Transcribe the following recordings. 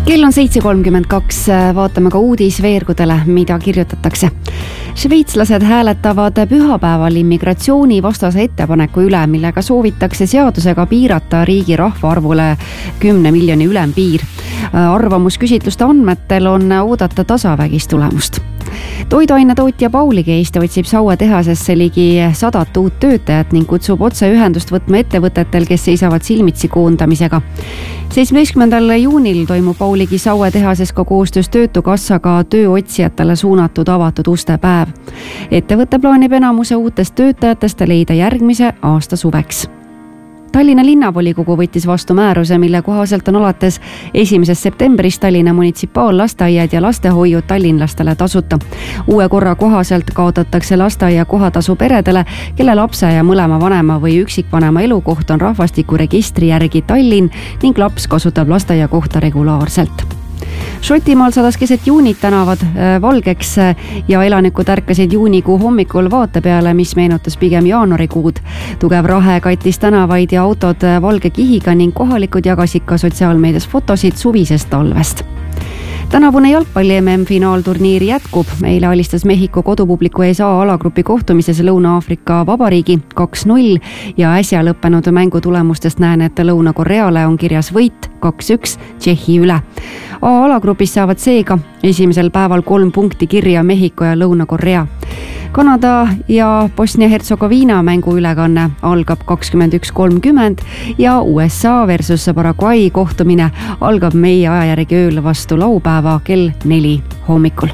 Kell on 7.32, vaatame ka uudisveergudele, mida kirjutatakse. Šveitslased hääletavad pühapäeval immigratsiooni vastase ettepaneku üle, millega soovitakse seadusega piirata riigi rahvaarvule 10 miljoni ülempiir. Arvamusküsitluste andmetel on oodata tasavägist tulemust. Toiduainetootja Paulige Eesti otsib Saue tehasesse ligi 100 uut töötajat ning kutsub otse ühendust võtma ettevõtetel, kes seisavad silmitsi koondamisega. 17. juunil toimub Pauligi Saue tehases ka koostöös Töötukassaga tööotsijatele suunatud avatud uste päev. Ettevõte plaanib enamuse uutest töötajatest leida järgmise aasta suveks. Tallinna linnavolikogu võttis vastu määruse, mille kohaselt on alates 1. septembrist Tallinna munitsipaallasteaiad ja lastehoiud tallinlastele tasuta. Uue korra kohaselt kaotatakse lasteaia kohatasu peredele, kelle lapse ja mõlema vanema või üksikvanema elukoht on rahvastikuregistri järgi Tallinn ning laps kasutab lasteaia kohta regulaarselt. Šotimaal sadas keset juunit tänavad valgeks ja elanikud ärkasid juunikuu hommikul vaate peale, mis meenutas pigem jaanuarikuud. Tugev rahe kattis tänavaid ja autod valge kihiga ning kohalikud jagasid ka sotsiaalmeedias fotosid suvisest talvest. Tänavune jalgpalli MM-finaalturniir jätkub. Eile alistas Mehhiko kodupubliku ees A-alagrupi kohtumises Lõuna-Aafrika Vabariigi 2-0 ja äsja lõppenud mängu tulemustest näen, et Lõuna-Koreale on kirjas võit 2-1 Tšehhi üle. A-alagrupis saavad seega esimesel päeval 3 punkti kirja Mehhiko ja Lõuna-Korea. Kanada ja Bosnia-Hertsegoviina mängu ülekanne algab 21.30 ja USA versus Paraguay kohtumine algab meie aja järgi ööl vastu laupäeva kell 4 hommikul.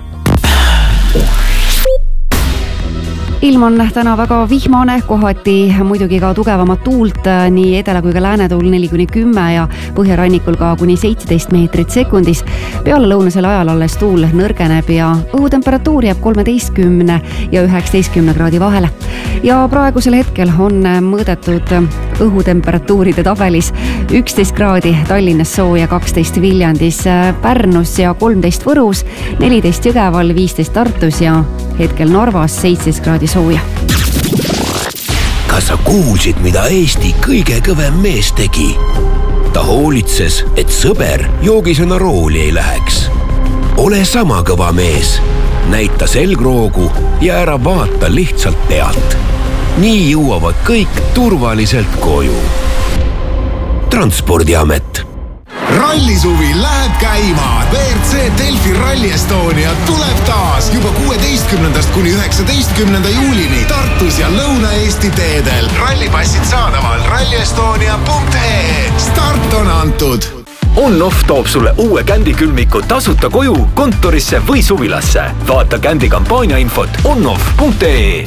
Ilm on täna väga vihmane, kohati muidugi ka tugevamat tuult, nii edela kui ka läänetuul 4-10 ja põhjarannikul ka kuni 17 meetrit sekundis. Peale lõunasel ajal alles tuul nõrgeneb ja õhutemperatuur jääb 13 ja 19 kraadi vahele. Ja praegusel hetkel on mõõdetud õhutemperatuuride tabelis 11 kraadi Tallinnas sooja, 12 Viljandis, Pärnus ja 13 Võrus, 14 Jõgeval, 15 Tartus ja hetkel Narvas 17 kraadi sooja. Kas sa kuulsid, mida Eesti kõige kõvem mees tegi? Ta hoolitses, et sõber joogisena rooli ei läheks. Ole sama kõva mees. Näita selgroogu ja ära vaata lihtsalt pealt. Nii jõuavad kõik turvaliselt koju. Transpordiamet. Rallisuvi läheb käima. WRC Delfi Rally Estonia tuleb taas juba 16. kuni 19. juulini Tartus ja Lõuna-Eesti teedel. Rallipassid saadaval rallyestonia.ee. Start on antud. On-Off toob sulle uue Kändi külmiku tasuta koju, kontorisse või suvilasse. Vaata Kändi kampaania infot onoff.ee.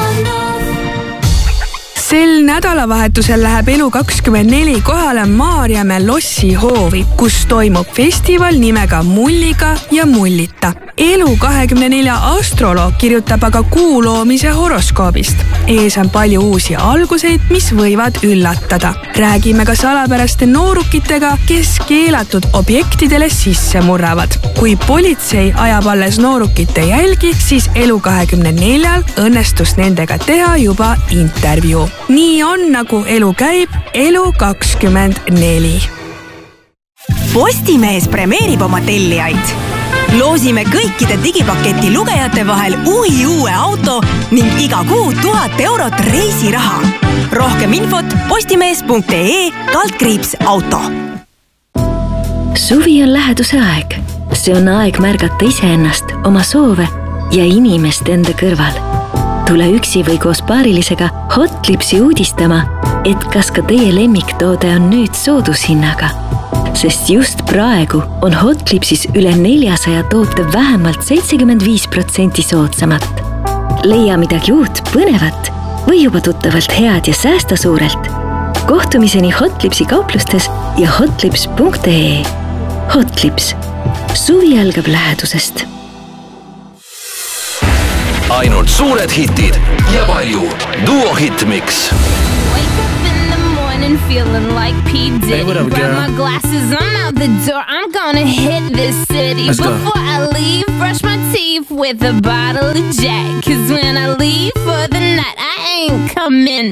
Sel nädalavahetusel läheb Elu24 kohale Maarjamäe lossi hoovi, kus toimub festival nimega Mulliga ja Mullita. Elu24 astroloog kirjutab aga kuu loomise horoskoobist. Ees on palju uusi alguseid, mis võivad üllatada. Räägime ka salapäraste noorukitega, kes keelatud objektidele sisse murravad. Kui politsei ajab alles noorukite jälgi, siis Elu24 õnnestus nendega teha juba intervjuu. Nii on, nagu elu käib, Elu24. Postimees premeerib oma tellijaid. Loosime kõikide digipaketi lugejate vahel uue auto ning iga kuu 1000 eurot reisiraha. Rohkem infot postimees.ee/auto. Suvi on läheduse aeg. See on aeg märgata iseennast, oma soove ja inimest enda kõrval. Tule üksi või koos paarilisega Hotlipsi uudistama, et kas ka teie lemmiktoode on nüüd soodushinnaga. Sest just praegu on Hotlipsis üle 400 toote vähemalt 75% soodsamat. Leia midagi uut, põnevat või juba tuttavalt head ja säästa suurelt. Kohtumiseni Hotlipsi kauplustes ja hotlips.ee. Hotlips. Suvi algab lähedusest. Ainult suured hitid ja palju Duo Hitmix. Feeling like P. Diddy. Hey, what up, Grab girl? my glasses, I'm out the door. I'm gonna hit this city. Let's go. Before I leave, brush my teeth with a bottle of Jack. 'Cause when I leave for the night, I ain't coming